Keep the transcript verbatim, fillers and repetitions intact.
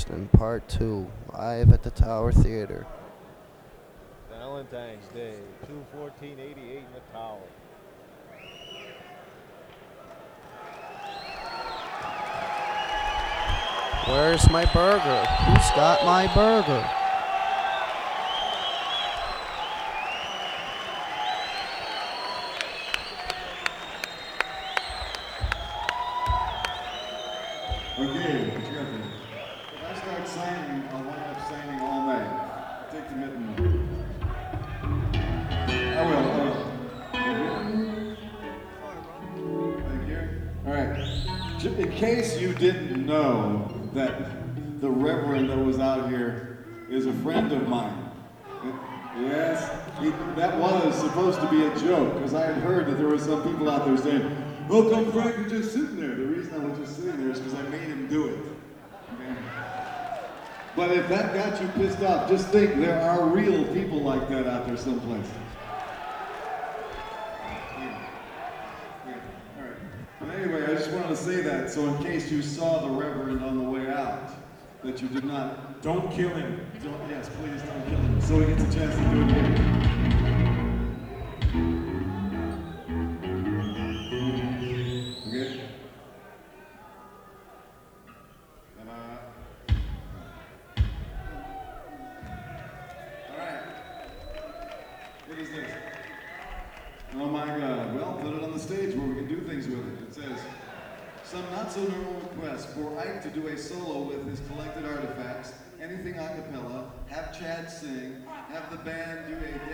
Wrestling Part two, live at the Tower Theater. Valentine's Day, two fourteen eighty-eight in the Tower. Where's my burger? Who's got my burger? Okay, what you got there? If I start signing, I'll wind up signing all night. Take the mitten. I will. Uh, Thank you. All right. Ju- In case you didn't know that the Reverend that was out here is a friend of mine. Yes, he, that was supposed to be a joke because I had heard that there were some people out there saying, "Oh, come Frank was just sitting there." The reason I was just sitting there is because I made him do it. Okay? But if that got you pissed off, just think there are real people like that out there someplace. All right. But anyway, I just wanted to say that so in case you saw the Reverend on the way out, that you did not. Don't kill him. Don't, yes, please don't kill him. So he gets a chance to do it again. Okay? Ta-da. All right. What is this? Oh my God. Well, put it on the stage where we can do things with it. It says, some not so normal requests for Ike to do a solo with his collected artifacts, anything a cappella, have Chad sing, have the band do a